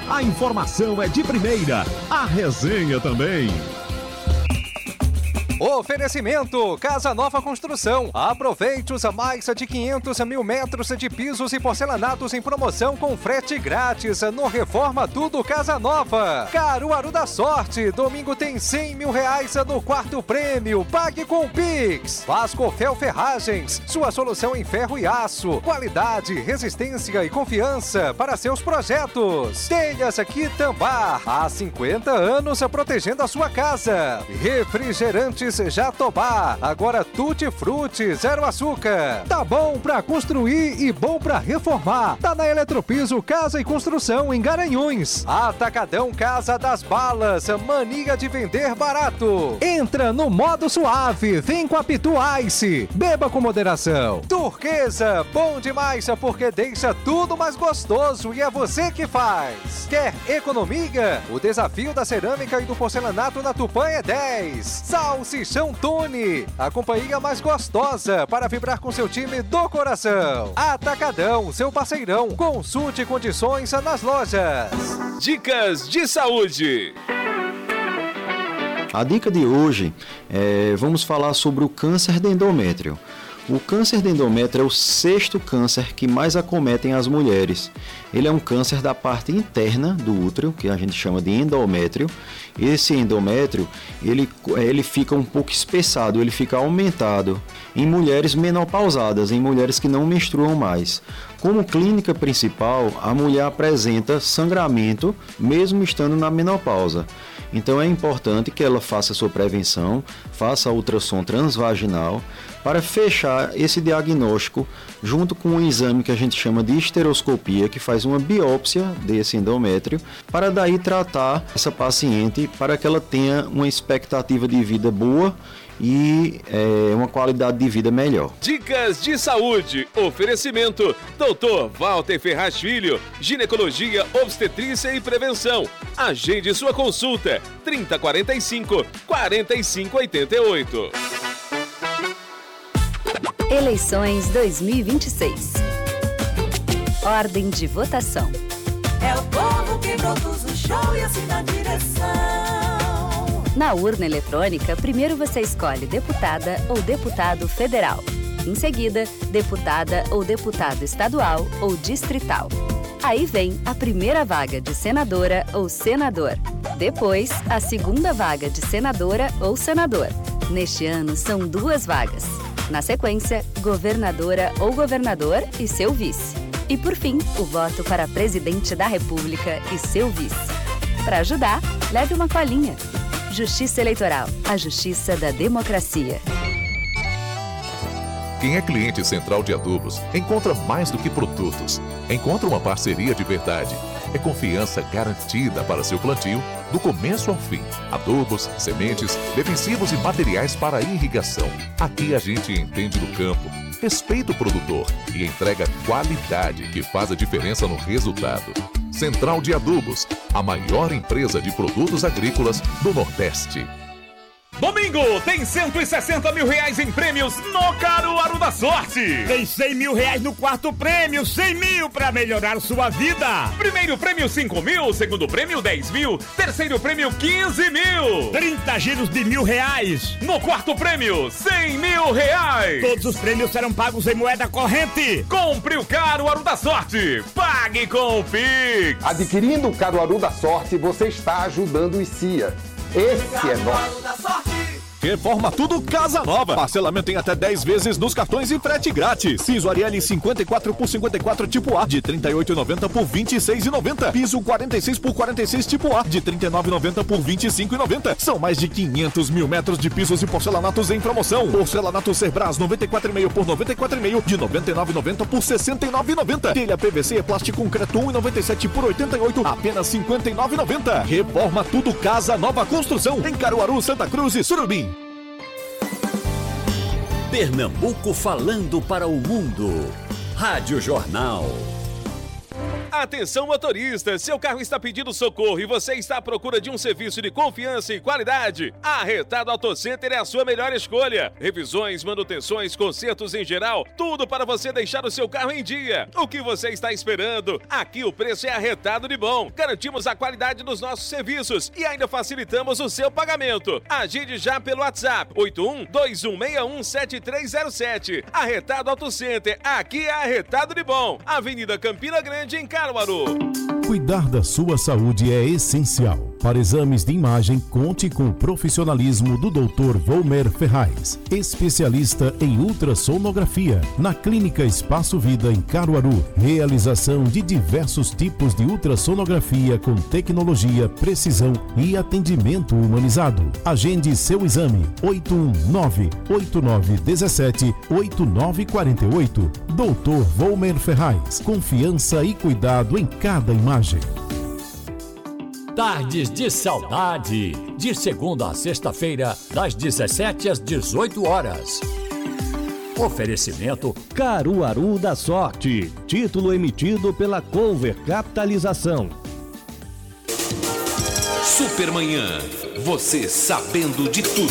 A informação é de primeira, a resenha também. Oferecimento Casa Nova Construção. Aproveite os mais de 500 mil metros de pisos e porcelanatos em promoção com frete grátis no Reforma Tudo Casa Nova. Caruaru da Sorte. Domingo tem 100 mil reais no quarto prêmio. Pague com o Pix. Vasco Fel Ferragens. Sua solução em ferro e aço. Qualidade, resistência e confiança para seus projetos. Telhas Quitambá. Há 50 anos protegendo a sua casa. Refrigerantes Jatobá, agora Tutti Frutti, zero açúcar. Tá bom pra construir e bom pra reformar. Tá na Eletropiso Casa e Construção em Garanhuns. Atacadão Casa das Balas, mania de vender barato. Entra no modo suave, vem com a Pitu Ice. Beba com moderação. Turquesa, bom demais porque deixa tudo mais gostoso e é você que faz. Quer economia? O desafio da cerâmica e do porcelanato na Tupã é 10. Salsichão Tune, a companhia mais gostosa para vibrar com seu time do coração. Atacadão, seu parceirão. Consulte condições nas lojas. Dicas de saúde. A dica de hoje vamos falar sobre o câncer de endométrio. O câncer de endométrio é o 6º câncer que mais acometem as mulheres. Ele é um câncer da parte interna do útero, que a gente chama de endométrio. Esse endométrio, ele fica um pouco espessado, ele fica aumentado em mulheres menopausadas, em mulheres que não menstruam mais. Como clínica principal, a mulher apresenta sangramento, mesmo estando na menopausa. Então é importante que ela faça sua prevenção, faça ultrassom transvaginal, para fechar esse diagnóstico junto com um exame que a gente chama de esteroscopia, que faz uma biópsia desse endométrio, para daí tratar essa paciente para que ela tenha uma expectativa de vida boa e uma qualidade de vida melhor. Dicas de saúde. Oferecimento Dr. Walter Ferraz Filho, ginecologia, obstetrícia e prevenção. Agende sua consulta 3045-4588. Eleições 2026. Ordem de votação. É o povo que produz o show e assina a direção. Na urna eletrônica, primeiro você escolhe deputada ou deputado federal. Em seguida, deputada ou deputado estadual ou distrital. Aí vem a primeira vaga de senadora ou senador. Depois, a segunda vaga de senadora ou senador. Neste ano, são 2 vagas. Na sequência, governadora ou governador e seu vice. E por fim, o voto para presidente da República e seu vice. Para ajudar, leve uma colinha. Justiça Eleitoral, a justiça da democracia. Quem é cliente Central de Adubos encontra mais do que produtos. Encontra uma parceria de verdade. É confiança garantida para seu plantio, do começo ao fim. Adubos, sementes, defensivos e materiais para irrigação. Aqui a gente entende do campo, respeita o produtor e entrega qualidade que faz a diferença no resultado. Central de Adubos, a maior empresa de produtos agrícolas do Nordeste. Domingo tem 160 mil reais em prêmios no Caruaru da Sorte. Tem 100 mil reais no quarto prêmio, 100 mil para melhorar sua vida. Primeiro prêmio 5 mil, segundo prêmio 10 mil, terceiro prêmio 15 mil. 30 giros de R$1.000. No quarto prêmio 100 mil reais. Todos os prêmios serão pagos em moeda corrente. Compre o Caruaru da Sorte, pague com o Pix. Adquirindo o Caruaru da Sorte, você está ajudando o CIA. Esse é nosso. Reforma Tudo Casa Nova. Parcelamento em até 10 vezes nos cartões e frete grátis. Piso Ariel 54 por 54 tipo A de R$ 38,90 por R$ 26,90. Piso 46 por 46 tipo A de R$ 39,90 por R$ 25,90. São mais de 500 mil metros de pisos e porcelanatos em promoção. Porcelanato Cerbras 94,5 por 94,5 de R$ 99,90 por R$ 69,90. Telha PVC plástico concreto 1,97 por R$ 88, apenas R$ 59,90. Reforma Tudo Casa Nova Construção em Caruaru, Santa Cruz e Surubim. Pernambuco falando para o mundo. Rádio Jornal. Atenção motorista, seu carro está pedindo socorro e você está à procura de um serviço de confiança e qualidade? A Retado Auto Center é a sua melhor escolha. Revisões, manutenções, consertos em geral, tudo para você deixar o seu carro em dia. O que você está esperando? Aqui o preço é arretado de bom. Garantimos a qualidade dos nossos serviços e ainda facilitamos o seu pagamento. Agende já pelo WhatsApp 81-2161-7307. Arretado Auto Center, aqui é arretado de bom. Avenida Campina Grande, em Caruaru. Cuidar da sua saúde é essencial. Para exames de imagem, conte com o profissionalismo do Dr. Volmer Ferraz, especialista em ultrassonografia, na Clínica Espaço Vida, em Caruaru. Realização de diversos tipos de ultrassonografia com tecnologia, precisão e atendimento humanizado. Agende seu exame 819-8917-8948. Dr. Volmer Ferraz, confiança e cuidado em cada imagem. Tardes de Saudade, de segunda a sexta-feira, das 17 às 18 horas. Oferecimento Caruaru da Sorte, título emitido pela Cover Capitalização. Supermanhã, você sabendo de tudo.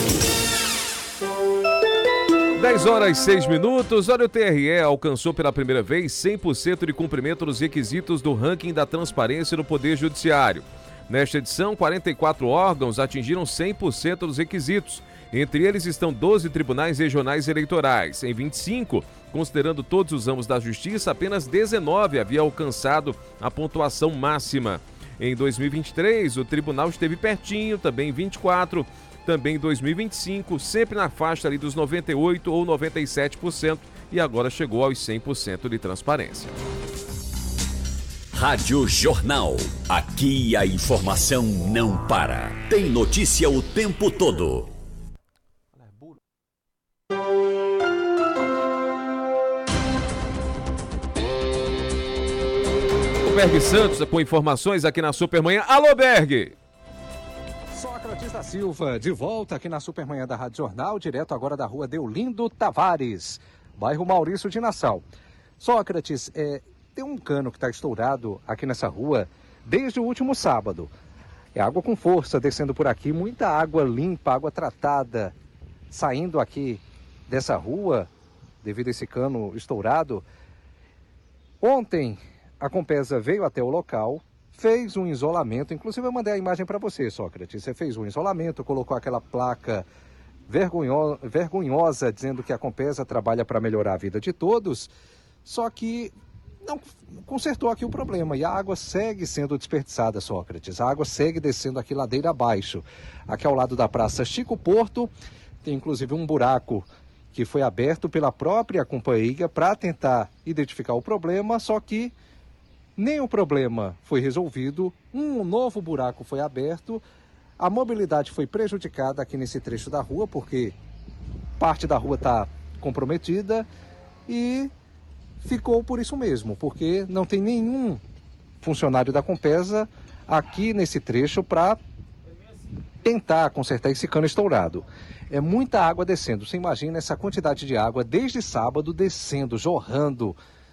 10h06. Olha, o TRE alcançou pela primeira vez 100% de cumprimento dos requisitos do ranking da transparência no Poder Judiciário. Nesta edição, 44 órgãos atingiram 100% dos requisitos. Entre eles estão 12 tribunais regionais eleitorais. Em 25, considerando todos os ramos da justiça, apenas 19 havia alcançado a pontuação máxima. Em 2023, o tribunal esteve pertinho, também em 24, também em 2025, sempre na faixa ali dos 98% ou 97%, e agora chegou aos 100% de transparência. Rádio Jornal. Aqui a informação não para. Tem notícia o tempo todo. O Berg Santos com informações aqui na Supermanhã. Alô, Berg! Sócrates da Silva, de volta aqui na Supermanhã da Rádio Jornal, direto agora da rua Deolindo Tavares, bairro Maurício de Nassau. Sócrates, tem um cano que está estourado aqui nessa rua desde o último sábado. É água com força descendo por aqui, muita água limpa, água tratada, saindo aqui dessa rua devido a esse cano estourado. Ontem a Compesa veio até o local, fez um isolamento, inclusive eu mandei a imagem para você, Sócrates. Você fez um isolamento, colocou aquela placa vergonhosa dizendo que a Compesa trabalha para melhorar a vida de todos, só que não consertou aqui o problema e a água segue sendo desperdiçada, Sócrates. A água segue descendo aqui ladeira abaixo. Aqui ao lado da Praça Chico Porto, tem inclusive um buraco que foi aberto pela própria companhia para tentar identificar o problema, só que nem o problema foi resolvido, um novo buraco foi aberto, a mobilidade foi prejudicada aqui nesse trecho da rua, porque parte da rua está comprometida e ficou por isso mesmo, porque não tem nenhum funcionário da Compesa aqui nesse trecho para tentar consertar esse cano estourado. É muita água descendo, você imagina essa quantidade de água desde sábado descendo, jorrando.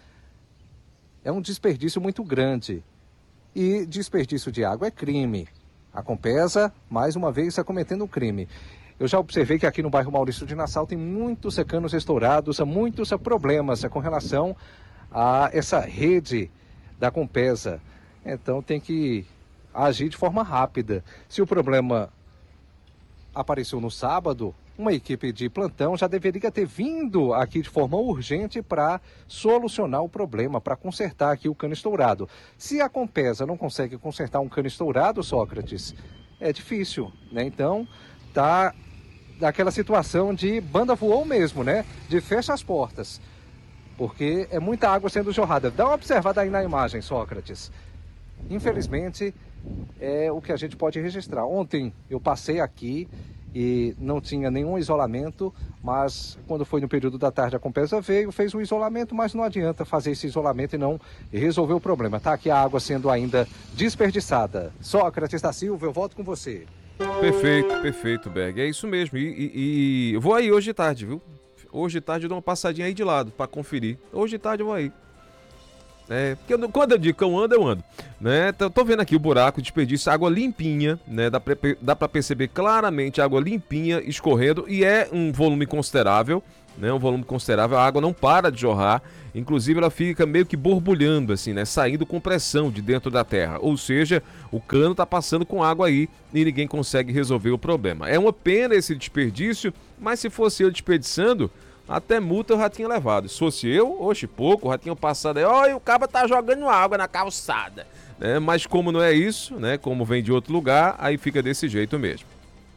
É um desperdício muito grande. E desperdício de água é crime. A Compesa, mais uma vez, está cometendo um crime. Eu já observei que aqui no bairro Maurício de Nassau tem muitos canos estourados, muitos problemas com relação a essa rede da Compesa. Então tem que agir de forma rápida. Se o problema apareceu no sábado, uma equipe de plantão já deveria ter vindo aqui de forma urgente para solucionar o problema, para consertar aqui o cano estourado. Se a Compesa não consegue consertar um cano estourado, Sócrates, é difícil, né? Então, tá daquela situação de banda voou mesmo, né? De fecha as portas, porque é muita água sendo jorrada. Dá uma observada aí na imagem, Sócrates. Infelizmente, é o que a gente pode registrar. Ontem eu passei aqui e não tinha nenhum isolamento, mas quando foi no período da tarde a Compesa veio, fez um isolamento, mas não adianta fazer esse isolamento e não resolver o problema. Tá aqui a água sendo ainda desperdiçada. Sócrates da Silva, eu volto com você. Perfeito, Berg. É isso mesmo. E eu vou aí hoje de tarde, viu? Hoje de tarde eu dou uma passadinha aí de lado para conferir. Hoje de tarde eu vou aí. Porque quando eu digo que eu ando, né? Tô vendo aqui o buraco, desperdício, água limpinha, né? Dá pra perceber claramente a água limpinha escorrendo e é um volume considerável, né? A água não para de jorrar, inclusive ela fica meio que borbulhando, assim, né? Saindo com pressão de dentro da terra, ou seja, o cano tá passando com água aí e ninguém consegue resolver o problema. É uma pena esse desperdício, mas se fosse eu desperdiçando, até multa eu já tinha levado. Se fosse eu, pouco, já tinha passado aí, e o cara tá jogando água na calçada. Mas como não é isso, né? Como vem de outro lugar, aí fica desse jeito mesmo.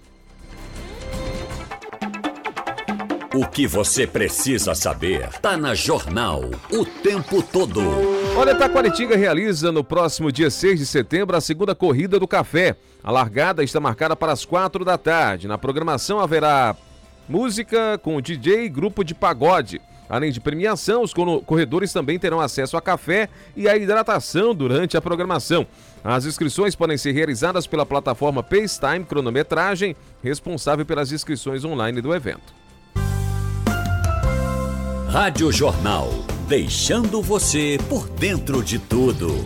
O que você precisa saber tá na Jornal o tempo todo. Olha, Taquaritinga realiza no próximo dia 6 de setembro a segunda corrida do café. A largada está marcada para as 4 da tarde. Na programação haverá música com DJ e grupo de pagode. Além de premiação, os corredores também terão acesso a café e a hidratação durante a programação. As inscrições podem ser realizadas pela plataforma Pacetime Cronometragem, responsável pelas inscrições online do evento. Rádio Jornal, deixando você por dentro de tudo.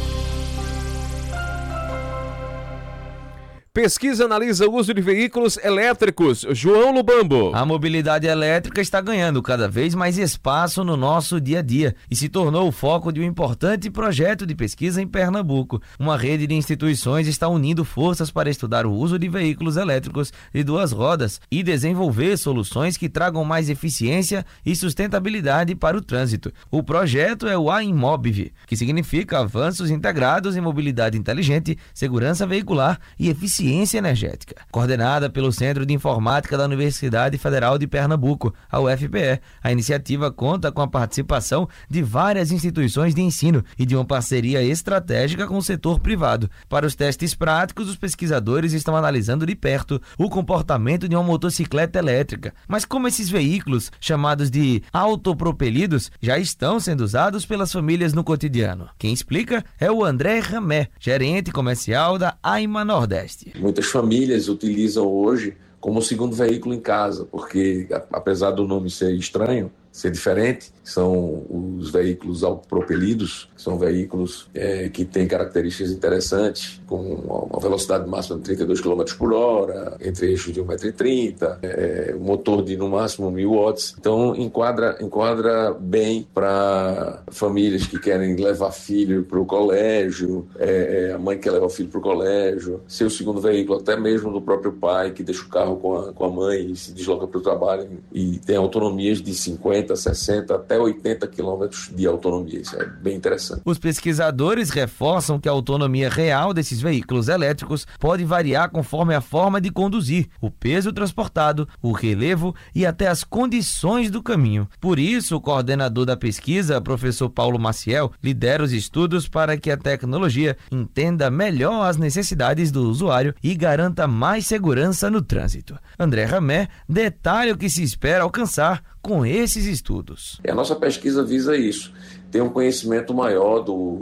Pesquisa analisa o uso de veículos elétricos. João Lubambo. A mobilidade elétrica está ganhando cada vez mais espaço no nosso dia a dia e se tornou o foco de um importante projeto de pesquisa em Pernambuco. Uma rede de instituições está unindo forças para estudar o uso de veículos elétricos de 2 rodas e desenvolver soluções que tragam mais eficiência e sustentabilidade para o trânsito. O projeto é o AIMOBV, que significa Avanços Integrados em Mobilidade Inteligente, Segurança Veicular e Eficiência Energética, coordenada pelo Centro de Informática da Universidade Federal de Pernambuco, a UFPE. A iniciativa conta com a participação de várias instituições de ensino e de uma parceria estratégica com o setor privado. Para os testes práticos, os pesquisadores estão analisando de perto o comportamento de uma motocicleta elétrica. Mas como esses veículos, chamados de autopropelidos, já estão sendo usados pelas famílias no cotidiano? Quem explica é o André Ramé, gerente comercial da AIMA Nordeste. Muitas famílias utilizam hoje como segundo veículo em casa, porque apesar do nome ser estranho, ser diferente, são os veículos autopropelidos, são veículos que têm características interessantes, com uma velocidade máxima de 32 km por hora, entre eixos de 1,30 m, motor de no máximo 1000 watts. Então enquadra bem para famílias que querem levar filho para o colégio, a mãe quer levar o filho para o colégio, ser o segundo veículo até mesmo do próprio pai, que deixa o carro com a mãe e se desloca para o trabalho e tem autonomias de 50, 60 até 80 km de autonomia. Isso é bem interessante. Os pesquisadores reforçam que a autonomia real desses veículos elétricos pode variar conforme a forma de conduzir, o peso transportado, o relevo e até as condições do caminho. Por isso, o coordenador da pesquisa, professor Paulo Maciel, lidera os estudos para que a tecnologia entenda melhor as necessidades do usuário e garanta mais segurança no trânsito. André Ramé detalha o que se espera alcançar com esses estudos. A nossa pesquisa visa isso, ter um conhecimento maior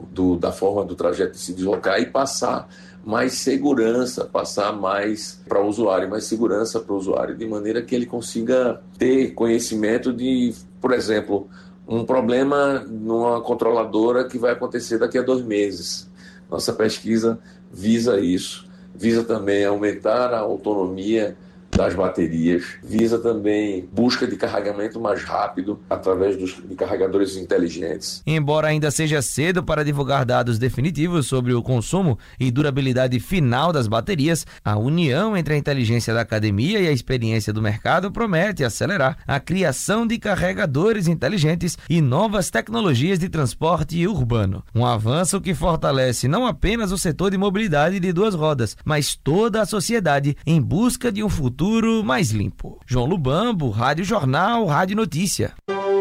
da forma do trajeto de se deslocar e passar mais segurança, passar mais para o usuário, mais segurança para o usuário, de maneira que ele consiga ter conhecimento de, por exemplo, um problema numa controladora que vai acontecer daqui a 2 meses. Nossa pesquisa visa isso, visa também aumentar a autonomia das baterias, visa também busca de carregamento mais rápido através de carregadores inteligentes. Embora ainda seja cedo para divulgar dados definitivos sobre o consumo e durabilidade final das baterias, a união entre a inteligência da academia e a experiência do mercado promete acelerar a criação de carregadores inteligentes e novas tecnologias de transporte urbano. Um avanço que fortalece não apenas o setor de mobilidade de 2 rodas, mas toda a sociedade em busca de um futuro mais limpo. João Lubambo, Rádio Jornal, Rádio Notícia.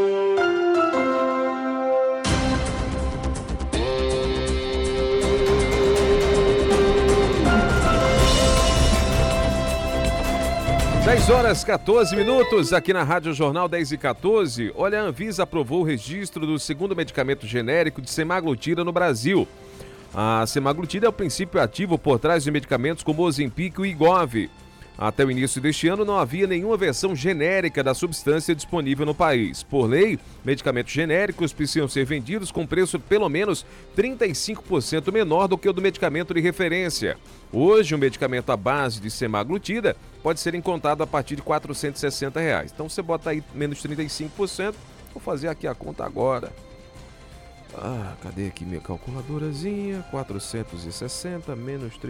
Horas 14 minutos aqui na Rádio Jornal 10h14. Olha, a Anvisa aprovou o registro do segundo medicamento genérico de semaglutida no Brasil. A semaglutida é o princípio ativo por trás de medicamentos como Ozempic e Wegovy. Até o início deste ano, não havia nenhuma versão genérica da substância disponível no país. Por lei, medicamentos genéricos precisam ser vendidos com preço pelo menos 35% menor do que o do medicamento de referência. Hoje, um medicamento à base de semaglutida pode ser encontrado a partir de R$ 460. Então, você bota aí menos 35%. Vou fazer aqui a conta agora. Cadê aqui minha calculadorazinha? 460 menos 35%.